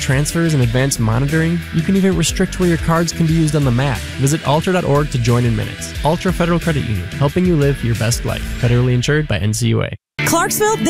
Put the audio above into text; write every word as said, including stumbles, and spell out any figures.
transfers and advanced monitoring. You can even restrict where your cards can be used on the map. Visit altra dot org to join in minutes. Altra Federal Credit Union, helping you live your best life. Federally insured by N C U A. Clarksville,